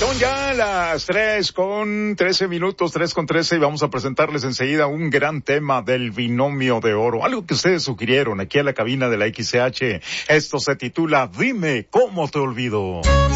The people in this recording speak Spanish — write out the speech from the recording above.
Son ya las 3:13, 3:13, y vamos a presentarles enseguida un gran tema del binomio de oro. Algo que ustedes sugirieron aquí a la cabina de la XCH. Esto se titula Dime cómo te olvido.